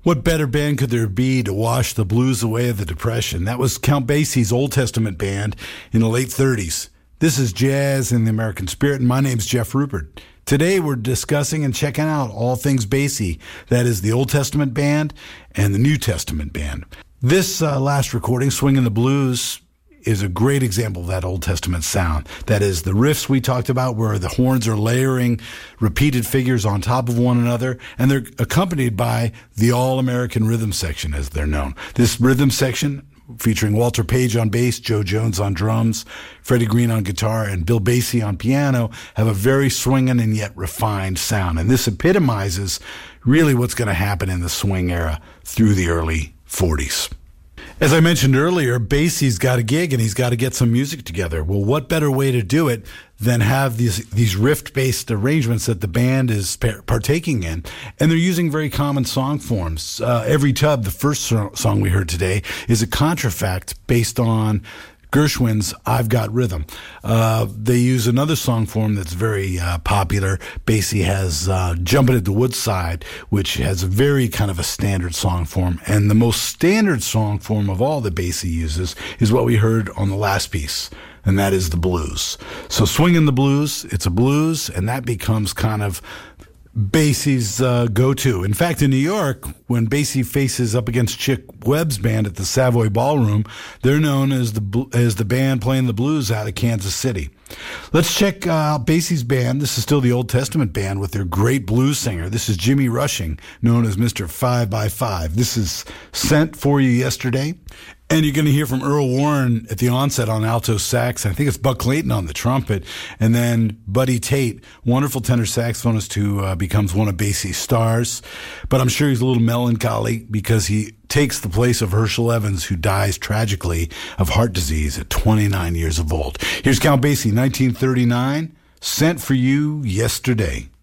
What better band could there be to wash the blues away of the Depression? That was Count Basie's Old Testament band in the late 30s. This is Jazz in the American Spirit, and my name's Jeff Rupert. Today we're discussing and checking out all things Basie. That is the Old Testament band and the New Testament band. This last recording, Swingin' the Blues, is a great example of that Old Testament sound. That is the riffs we talked about where the horns are layering repeated figures on top of one another, and they're accompanied by the All-American Rhythm Section, as they're known. This rhythm section, featuring Walter Page on bass, Joe Jones on drums, Freddie Green on guitar, and Bill Basie on piano, have a very swinging and yet refined sound. And this epitomizes really what's going to happen in the swing era through the early 40s. As I mentioned earlier, Basie's got a gig and he's got to get some music together. Well, what better way to do it than have these riff-based arrangements that the band is partaking in? And they're using very common song forms. Every Tub, the first song we heard today, is a contrafact based on Gershwin's I've Got Rhythm. They use another song form that's very popular. Basie has Jumpin' at the Woodside, which has a very kind of a standard song form. And the most standard song form of all that Basie uses is what we heard on the last piece, and that is the blues. So Swingin' the Blues, it's a blues, and that becomes kind of Basie's go-to. In fact, in New York, when Basie faces up against Chick Webb's band at the Savoy Ballroom, they're known as the band playing the blues out of Kansas City. Let's check out Basie's band. This is still the Old Testament band with their great blues singer. This is Jimmy Rushing, known as Mr. 5x5. This is Sent for You Yesterday. And you're going to hear from Earl Warren at the onset on alto sax. I think it's Buck Clayton on the trumpet. And then Buddy Tate, wonderful tenor saxophonist who becomes one of Basie's stars. But I'm sure he's a little melancholy because he takes the place of Herschel Evans, who dies tragically of heart disease at 29 years of old. Here's Count Basie, 1939, Sent for You Yesterday.